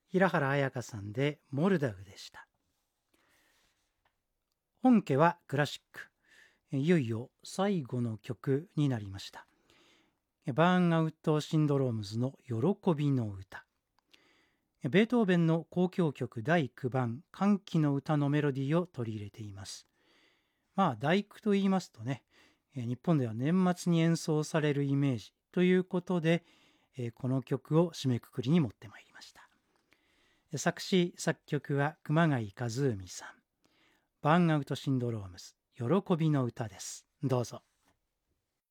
平原綾香さんでモルダウでした。本家はクラシック。いよいよ最後の曲になりました。バーンアウトシンドロームズの喜びの歌。ベートーベンの交響曲第9番歓喜の歌のメロディーを取り入れています。第九と言いますとね、日本では年末に演奏されるイメージということで、この曲を締めくくりに持ってまいりました。作詞作曲は熊谷和海さん。バーンアウトシンドロームズ喜びの歌です。どうぞ。